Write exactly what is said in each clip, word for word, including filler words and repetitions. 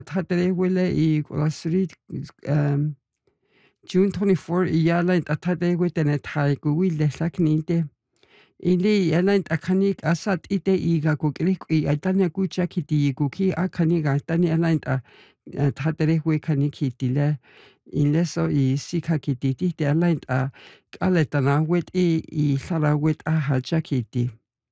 Tatere wele I Golasuri um June twenty-fourth I Yala Atate with an atai Gui Lesakninte. Ili Ellen Akanik Asat ite iga kukrik I Atania Gucha Kiti Guki Akaniga Tani Ellen Tatere we Kanikitile. In leso I Sika Kititi the Ellen Aletana with I I Sara with Aha Jakiti.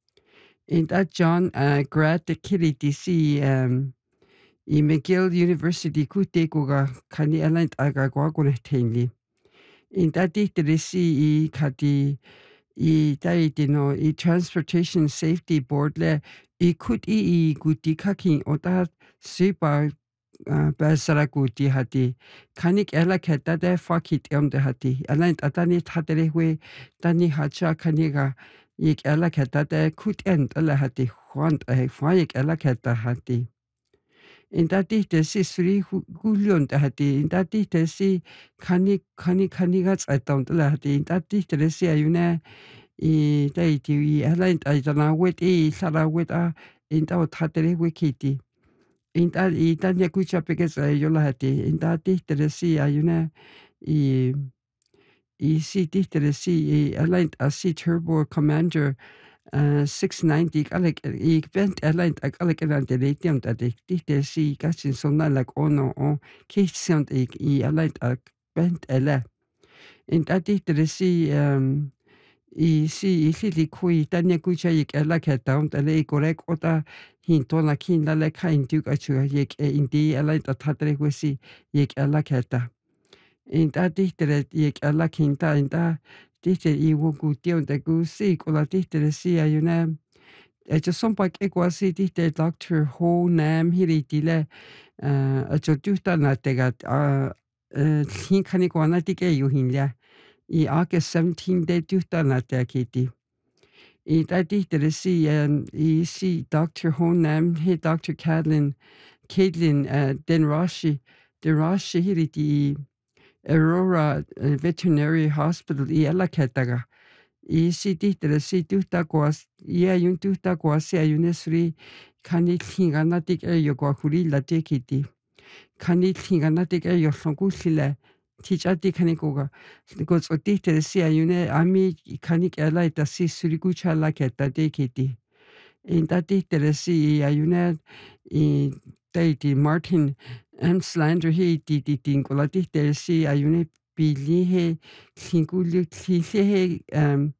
In that John uh, grad the Kitty D C um I McGill University Kutekuga Kani Ellen Agagwagune Tainli. In that dictacy I Kati I daitino I Transportation Safety Board le I kut I I guti kaking o da super basara guti hati. Kanik ela keta de fakit om de hati. Ela atani tatere we tani hacha kaniga ik ela keta de kut end ela hati. Juan eh faik ela keta hati. In that dite si suri gulion de hati. In that dite si kanik kanik kanigas atont ela hati. In that dite si ayune I daiti I alain aitana wet I sara wet a in ta tatere wikiti. In ta I tanya kucha peges a yolahati. In ta titere si ayuna I I si titere si I alain a si turbo commander uh, six ninety alek I bent alain a alek elante letium ta titere si gasin sona like ono o kitsound I I alain a bent ele. In ta titere si um I si I lili kui tanya kucha yek ela keta tale I korek ota hintona kin la le kain duk achu yek e indi ela ta tatre wesi yek ela keta. In ta dichtere yek ela kinta in ta dichtere I wugu tion de gu si kola dichtere si ayuna e jo sompak e kwa si dichtere doctor Ho Nam hiri dile a jo duta na tega a hinkani kwa na dike yu hinlia. I August seventeenth de duhtana kiti. I da dichtere si um, I si Doctor Honam he Doctor Cadlin Caitlin uh, Den Rashi Den Rashi hiri di Aurora uh, Veterinary Hospital I ela ketaga. I si dichtere si duhta kwas I ayun duhta kwasi ayunesri kani tingana dik e yogwa huri la kiti. Kani tingana dik e yoslongusile. Tichati kanikoga goes odite si ayune ami kanik ela ita si surigucha la keta de kiti. In that dite si ayune I deiti Martin M. Slander he di di dingola dite si ayune bili he kinguli klise he um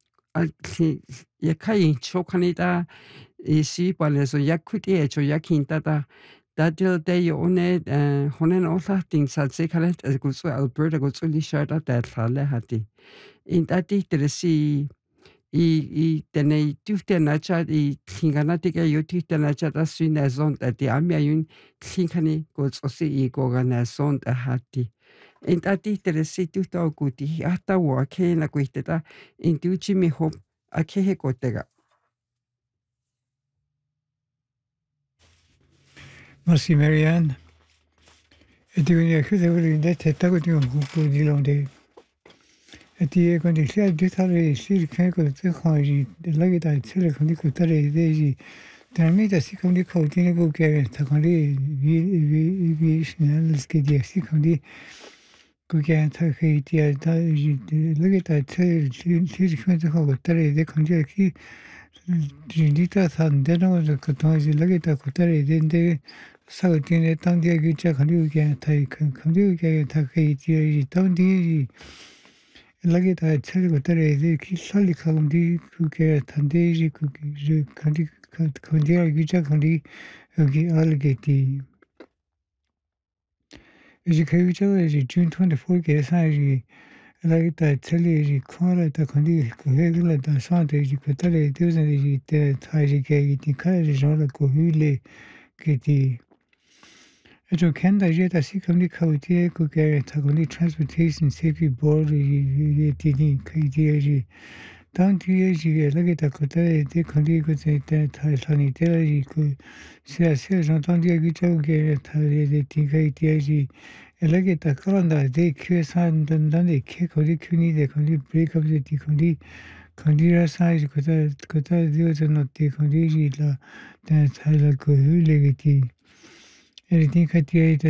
yakai chokanida si paleso yakuti echo yakinta da Dadil de one honen ola things had se kalet as goes Alberta goes really short at that fale hati. In that dictere si I I tene tufte nacha I thinganatika you tufte nacha da swina zone at the amiayun thinkani goes osi I gogana zone the hati. In that dictere si tufta guti hata wa ke na guiteta in duchi mi hope a kehe gotega. Merci Marianne. Et tu connais que ça veut dire que tu as connu un groupe d'Irlandais. Et tu es connu que tu as dû travailler ici, quand tu as connu là que tu as été connu que tu as été ici. Tu as mis ta si connu que tu as connu que tu as connu vi vi vi national ce qui dit si connu que tu as été là que tu as été si quand tu as été connu que tu dis ta ça dedans que tu as été là que tu as été sau tiên tăng dia cái chắc không cái thầy không biết cái thầy cái gì tăng đi là cái thầy chơi cái đấy thì khi sau khi không đi cái thằng đấy gì cái không đi không đi cái chắc không đi cái al cái thì cái cái chắc là June twenty-fourth cái sao gì là cái thầy chơi gì không là thầy không đi cái cái là thằng sao thì cái thầy điều gì thì thầy cái thì cái gì rồi là cái hule cái thì जो Canada ये तसी community खाउती है को क्या था कोनी Transportation Safety Board ये तीनी कई दिए जी तां दिए जी लगे तक होता है दे कोनी को से था सानी तेरा जी को से से जो तां दिए की चौ के था ये दे ती कई दिए जी लगे तक करंदा दे क्यों सान दंदन दे के कोनी क्यों नहीं दे कोनी ब्रेक अप दे ती कोनी कोनी रा साइज को था को था दियो जो न ती कोनी जी ला ते था ला को हुई लगी थी everything kat